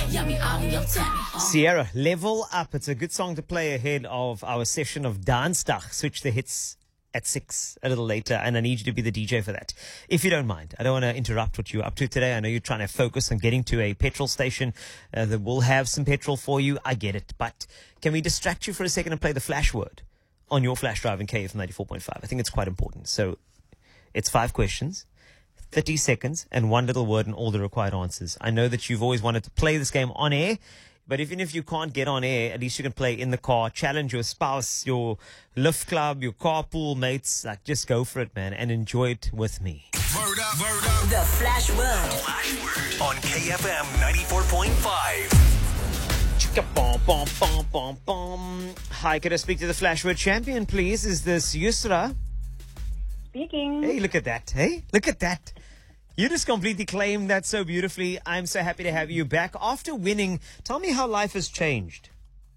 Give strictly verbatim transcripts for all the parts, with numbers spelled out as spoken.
Yummy, I'm your Tammy. Huh? Sierra, Level Up. It's a good song to play ahead of our session of Dansdag. Switch the hits at six a little later, and I need you to be the D J for that, if you don't mind. I don't want to interrupt what you're up to today. I know you're trying to focus on getting to a petrol station uh, that will have some petrol for you. I get it. But can we distract you for a second and play the flash word on your flash drive in K F ninety-four point five? I think it's quite important. So it's five questions, thirty seconds, and one little word and all the required answers. I know that you've always wanted to play this game on air, but even if you can't get on air, at least you can play in the car, challenge your spouse, your lift club, your carpool mates. Like, just go for it, man, and enjoy it with me. Word up, word up. The Flash Word. Flash word on K F M ninety-four point five. Chicka bom, bom, bom, bom, bom. Hi, could I speak to the Flash Word champion, please? Is this Yusra? Speaking. Hey, look at that. Hey, look at that. You just completely claimed that so beautifully. I'm so happy to have you back after winning. Tell me how life has changed.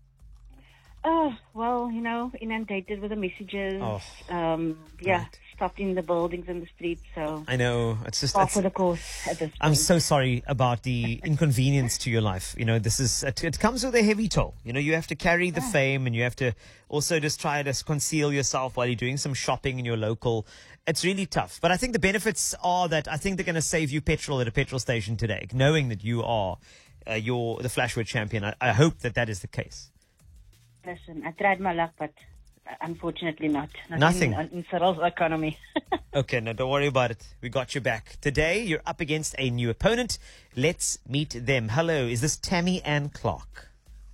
Uh, well, you know, inundated with the messages. Oh, um, yeah, right. Stopped in the buildings and the streets. So I know. It's just. par It's, for the course at this point. I'm so sorry about the inconvenience to your life. You know, this is it, it comes with a heavy toll. You know, you have to carry the fame, and you have to also just try to conceal yourself while you're doing some shopping in your local. It's really tough. But I think the benefits are that I think they're going to save you petrol at a petrol station today, knowing that you are uh, you're the Flashword champion. I, I hope that that is the case. Listen, I tried my luck, but unfortunately not. not Nothing. In, in Cyril's economy. Okay, no, don't worry about it. We got your back. Today, you're up against a new opponent. Let's meet them. Hello, is this Tammy Ann Clark?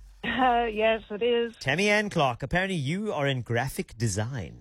Uh, yes, it is. Tammy Ann Clark, apparently you are in graphic design.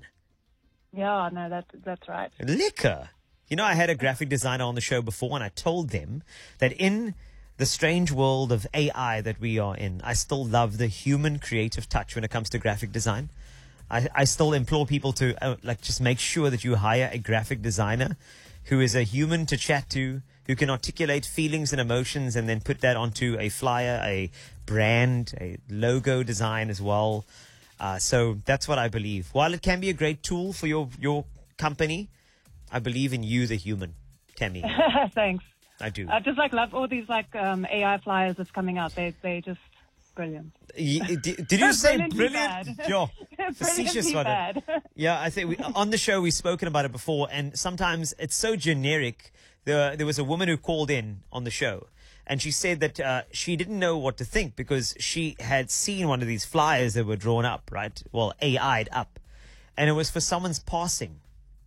Yeah, no, that, that's right. Liquor. You know, I had a graphic designer on the show before, and I told them that in the strange world of A I that we are in, I still love the human creative touch when it comes to graphic design. I, I still implore people to uh, like just make sure that you hire a graphic designer who is a human to chat to, who can articulate feelings and emotions and then put that onto a flyer, a brand, a logo design as well. Uh, so that's what I believe. While it can be a great tool for your, your company, I believe in you, the human, Tammy. Thanks. I do. I just like love all these like um, A I flyers that's coming out. They they just brilliant. Y- Did, did you say Brilliantly brilliant? bad. Yo, facetious Brilliantly one. bad. Yeah, I think we, on the show we've spoken about it before, and sometimes it's so generic. There, there was a woman who called in on the show, and she said that uh, she didn't know what to think because she had seen one of these flyers that were drawn up, right? Well, A I'd up, and it was for someone's passing,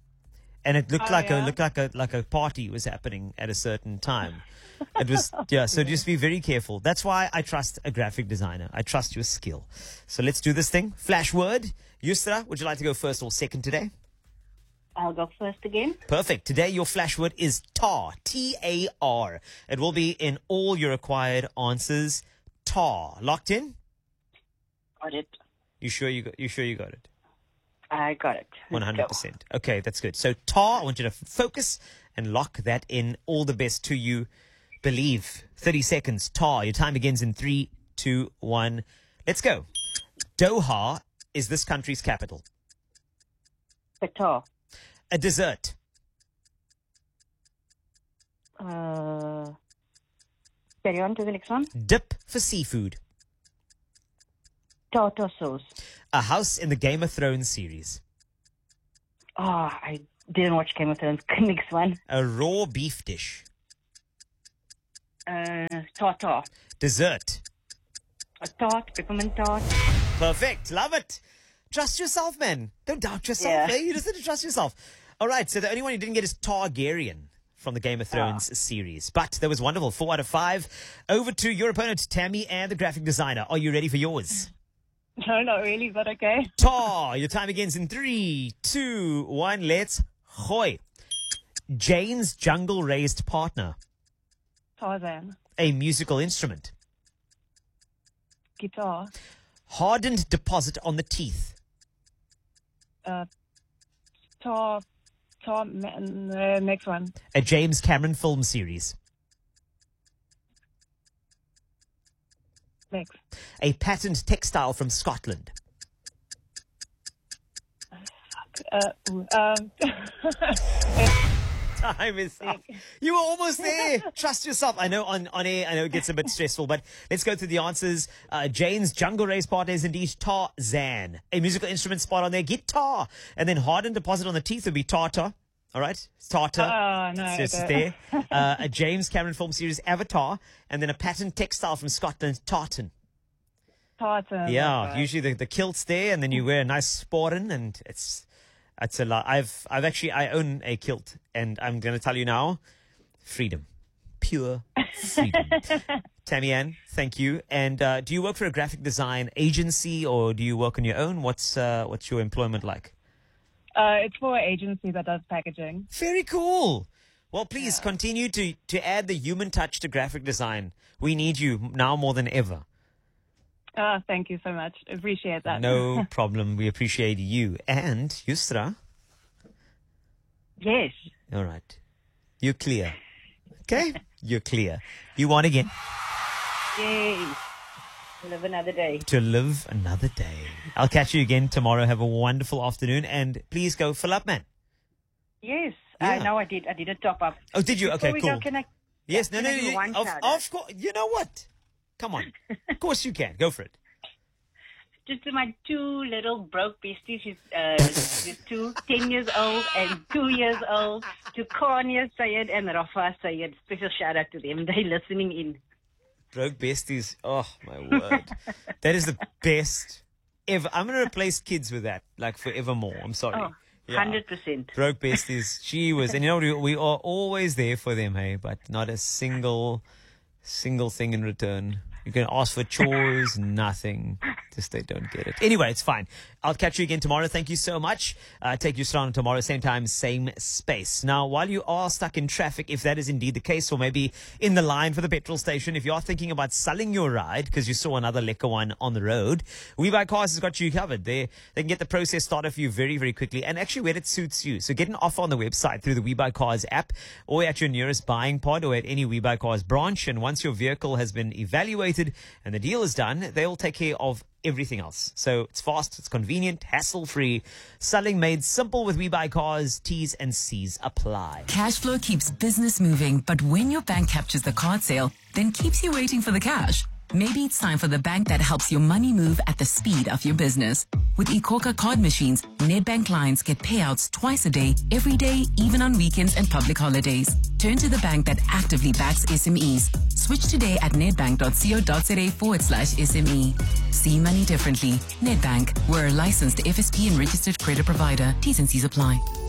and it looked Oh, like a yeah? looked like a like a party was happening at a certain time. It was, yeah, so just be very careful. That's why I trust a graphic designer. I trust your skill. So let's do this thing. Flash word. Yusra, would you like to go first or second today? I'll go first again. Perfect. Today, your flash word is tar. T A R. It will be in all your required answers. Tar. Locked in? Got it. You sure you got, you sure you got it? I got it. one Let's hundred go. percent. Okay, that's good. So tar, I want you to f- focus and lock that in. All the best to you. Believe. thirty seconds. Tar. Your time begins in three, two, one. Let's go. Doha is this country's capital. Qatar. A dessert. Uh, carry on to the next one. Dip for seafood. Tartar sauce. A house in the Game of Thrones series. Oh, I didn't watch Game of Thrones. Next one. A raw beef dish. Uh, tartar. Dessert. A tart, peppermint tart. Perfect. Love it. Trust yourself, man. Don't doubt yourself. Yeah. Eh? You just need to trust yourself. All right. So the only one you didn't get is Targaryen from the Game of Thrones series. But that was wonderful. Four out of five. Over to your opponent, Tammy, and the graphic designer. Are you ready for yours? No, not really, but okay. Tar. Your time begins in three, two, one. Let's hoy. Jane's jungle-raised partner. Tarzan. A musical instrument. Guitar. Hardened deposit on the teeth. Uh, tar. Tar. Uh, next one. A James Cameron film series. Next. A patent textile from Scotland. Uh, ooh, um, Time is up. You were almost there. Trust yourself. I know on, on air, I know it gets a bit stressful, but let's go through the answers. Uh, Jane's Jungle Race partner is indeed Tarzan. A musical instrument spot on there, guitar. And then hardened deposit on the teeth would be tartar. All right? It's tartar. Oh, no. It's just there. Uh, a James Cameron film series, Avatar. And then a patent textile from Scotland, tartan. Tartan. Yeah, usually the, the kilt's there, and then you wear a nice sporran, and it's it's a lot. I've I've actually I own a kilt, and I'm going to tell you now, freedom, pure freedom. Tammy Ann, thank you. And uh, do you work for a graphic design agency, or do you work on your own? What's uh, what's your employment like? Uh, it's for an agency that does packaging. Very cool. Well, please continue to to add the human touch to graphic design. We need you now more than ever. Oh, thank you so much. Appreciate that. No problem. We appreciate you. And Yusra. Yes. All right. You're clear. Okay? You're clear. You won again. Yay. Live another day. To live another day. I'll catch you again tomorrow. Have a wonderful afternoon. And please go fill up, man. Yes. Yeah. I know I did. I did a top up. Oh, did you? Before Okay, we cool. Go, can I, yes, no, can no, I do you, one of, shout out? of course. You know what? Come on. Of course you can. Go for it. Just to my two little broke besties. She's, uh, she's two, ten years old and two years old. To Kornia Sayed and Rafa Sayed. Special shout out to them. They're listening in. Broke besties. Oh, my word. That is the best ever. I'm going to replace kids with that, like forevermore. I'm sorry. Oh, Yeah. one hundred percent. Broke besties. She was, and you know, we, we are always there for them, hey, but not a single, single thing in return. You can ask for chores, nothing. Just they don't get it. Anyway, it's fine. I'll catch you again tomorrow. Thank you so much. Uh, take you strong tomorrow, same time, same space. Now, while you are stuck in traffic, if that is indeed the case, or maybe in the line for the petrol station, if you are thinking about selling your ride because you saw another lekker one on the road, WeBuyCars has got you covered. They they can get the process started for you very, very quickly, and actually where it suits you. So get an offer on the website through the WeBuyCars app, or at your nearest buying pod, or at any WeBuyCars branch. And once your vehicle has been evaluated and the deal is done, they'll take care of everything else. So it's fast, it's convenient, hassle-free. Selling made simple with WeBuyCars. T's and C's apply. Cash flow keeps business moving, but when your bank captures the card sale, then keeps you waiting for the cash. Maybe it's time for the bank that helps your money move at the speed of your business. With iKhokha card machines, Nedbank clients get payouts twice a day, every day, even on weekends and public holidays. Turn to the bank that actively backs S M Es. Switch today at nedbank.co.za forward slash SME. See money differently. Nedbank. We're a licensed F S P and registered credit provider. T's and C's apply.